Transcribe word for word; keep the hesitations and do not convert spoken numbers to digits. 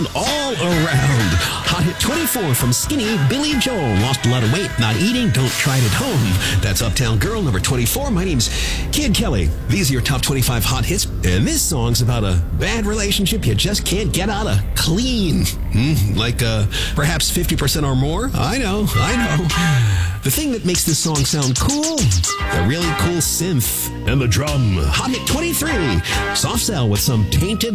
All around. Hot Hit twenty-four from Skinny Billy Joel. Lost a lot of weight, not eating, don't try it at home. That's Uptown Girl, number twenty-four. My name's Kid Kelly. These are your top twenty-five hot hits. And this song's about a bad relationship you just can't get out of clean. Hmm, like uh, perhaps fifty percent or more. I know, I know. The thing that makes this song sound cool, the really cool synth and the drum. Hot Hit twenty-three. Soft Cell with some tainted